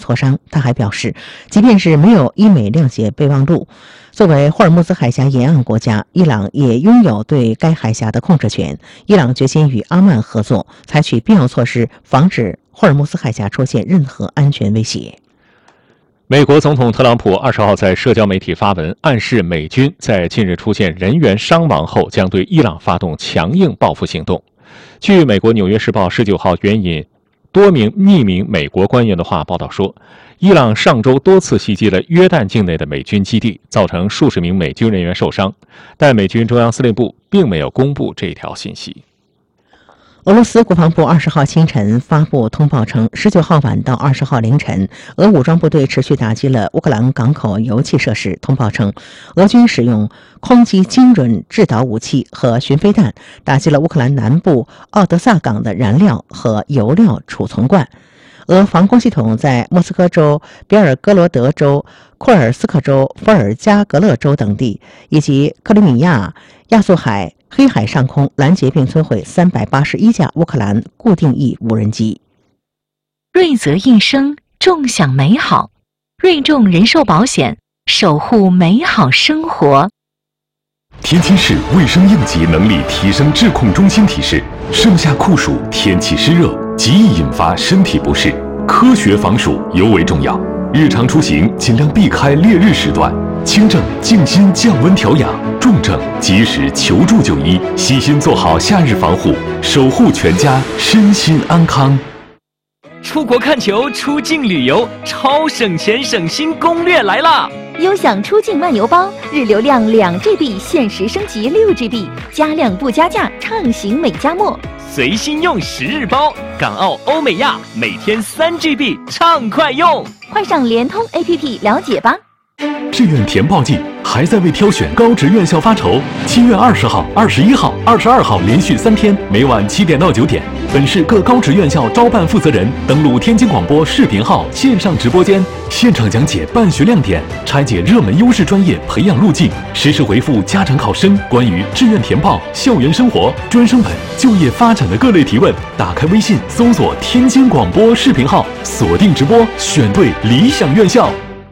磋商。他还表示，即便是没有伊美谅解备忘录，作为霍尔木兹海峡沿岸国家，伊朗也拥有对该海峡的控制权。伊朗决心与阿曼合作，采取必要措施，防止霍尔木兹海峡出现任何安全威胁。 美国总统特朗普20号在社交媒体发文，暗示美军在近日出现人员伤亡后，将对伊朗发动强硬报复行动。据美国《纽约时报》19号援引多名匿名美国官员的话报道说，伊朗上周多次袭击了约旦境内的美军基地，造成数十名美军人员受伤，但美军中央司令部并没有公布这条信息。 俄罗斯国防部20号清晨发布通报称，19号晚到20号凌晨，俄武装部队持续打击了乌克兰港口油气设施。通报称，俄军使用空击精准制导武器和巡飞弹，打击了乌克兰南部奥德萨港的燃料和油料储存罐。俄防空系统在莫斯科州、别尔哥罗德州、库尔斯克州、伏尔加格勒州等地，以及克里米亚、亚速海、黑海上空拦截并摧毁381架乌克兰固定翼无人机。 瑞泽应声，众享美好。瑞众人寿保险，守护美好生活。 天津市卫生应急能力提升治控中心提示：盛夏酷暑，天气湿热，极易引发身体不适，科学防暑尤为重要。日常出行尽量避开烈日时段，轻症静心降温调养，重症及时求助就医，细心做好夏日防护，守护全家身心安康。 出国看球，出境旅游，超省钱省心攻略来啦！ 优享出境漫游包，日流量2GB，限时升级6GB，加量不加价，畅行美加墨。 随心用10日包，港澳欧美亚每天3GB，畅快用。 快上联通 APP 了解吧。 志愿填报季还在为挑选高职院校发愁。7月20号、21号、22号连续3天，每晚7点到9点，本市各高职院校招办负责人登录天津广播视频号线上直播间，现场讲解办学亮点，拆解热门优势专业培养路径，实时回复家长考生关于志愿填报、校园生活、专升本、就业发展的各类提问。打开微信搜索天津广播视频号，锁定直播，选对理想院校。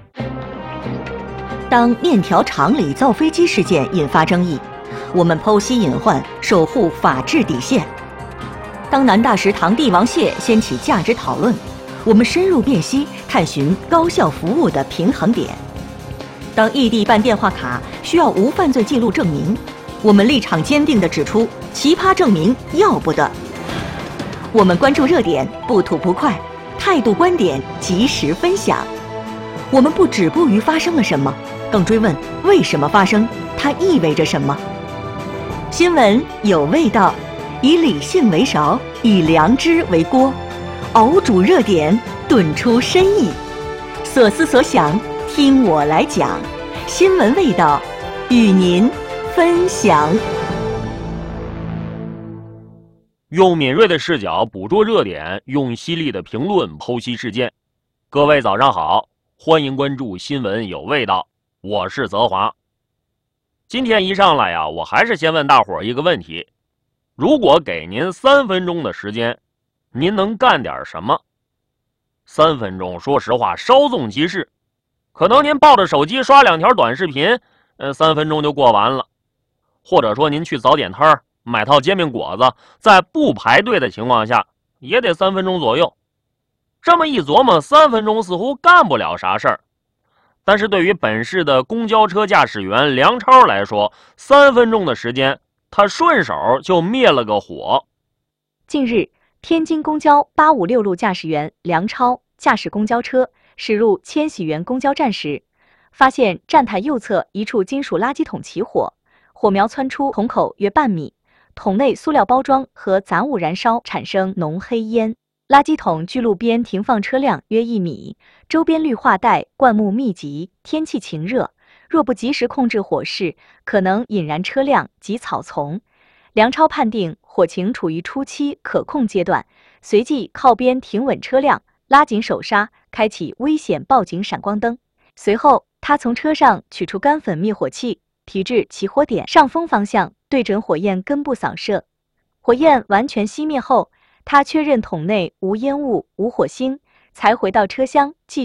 当面条厂里造飞机事件引发争议，我们剖析隐患，守护法治底线；当南大食堂帝王蟹掀起价值讨论，我们深入辨析，探寻高效服务的平衡点；当异地办电话卡需要无犯罪记录证明，我们立场坚定地指出奇葩证明要不得。我们关注热点，不吐不快，态度观点及时分享。我们不止步于发生了什么，更追问为什么发生，它意味着什么。新闻有味道，以理性为勺，以良知为锅，熬煮热点，炖出深意。所思所想，听我来讲。新闻味道，与您分享。 用敏锐的视角捕捉热点，用犀利的评论剖析事件。各位早上好，欢迎关注新闻有味道，我是泽华。今天一上来呀，我还是先问大伙儿一个问题：如果给您3分钟的时间，您能干点什么？3分钟，说实话稍纵即逝，可能您抱着手机刷2条短视频，3分钟就过完了。或者说您去早点摊买套煎饼果子，在不排队的情况下，也得3分钟左右。这么一琢磨，3分钟似乎干不了啥事儿。但是对于本市的公交车驾驶员梁超来说，3分钟的时间，他顺手就灭了个火。 近日，天津公交856路驾驶员梁超驾驶公交车驶入千禧园公交站时，发现站台右侧一处金属垃圾桶起火，火苗窜出桶口约半米，桶内塑料包装和杂物燃烧，产生浓黑烟。垃圾桶距路边停放车辆约1米，周边绿化带灌木密集，天气晴热，若不及时控制火势，可能引燃车辆及草丛。梁超判定火情处于初期可控阶段，随即靠边停稳车辆，拉紧手刹，开启危险报警闪光灯。随后，他从车上取出干粉灭火器，提至起火点上风方向，对准火焰根部扫射。火焰完全熄灭后，他确认桶内无烟雾、无火星，才回到车厢继